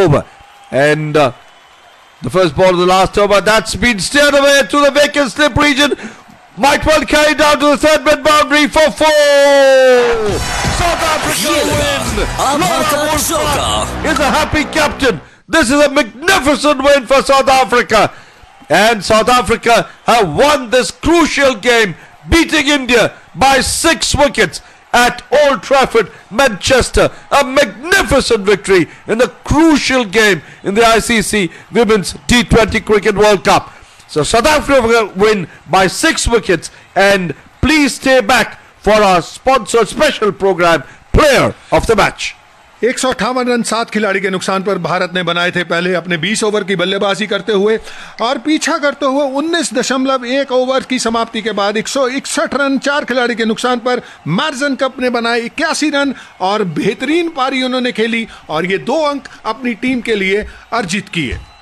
over. And the first ball of the last over, that's been steered away to the vacant slip region. Might well carry down to the third mid boundary for 4. South Africa win. Laura Wolfram is a happy captain. This is a magnificent win for South Africa. And South Africa have won this crucial game, beating India by 6 wickets at Old Trafford, Manchester. A magnificent victory in the crucial game in the ICC Women's T20 Cricket World Cup. So South Africa win by 6 wickets. And please stay back for our sponsored special program, Player of the Match. 158 run 7 खिलाड़ी के नुकसान पर भारत ने बनाए थे पहले अपने 20 over की बल्लेबाजी करते हुए, और पीछा करते हुए 19.1 ओवर की समाप्ति के बाद 161 रन 4 खिलाड़ी के नुकसान पर मार्जन कप ने बनाए 81 रन और बेहतरीन पारी उन्होंने खेली और ये 2 अंक अपनी टीम के लिए अर्जित किए.